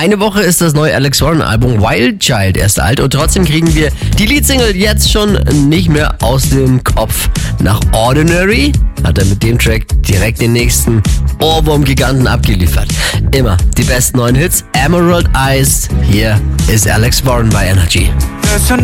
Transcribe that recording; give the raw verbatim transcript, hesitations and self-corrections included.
Eine Woche ist das neue Alex Warren Album Wild Child erst alt und trotzdem kriegen wir die Leadsingle jetzt schon nicht mehr aus dem Kopf. Nach Ordinary hat er mit dem Track direkt den nächsten Ohrwurm-Giganten abgeliefert. Immer die besten neuen Hits. Emerald Eyes. Hier ist Alex Warren bei Energy.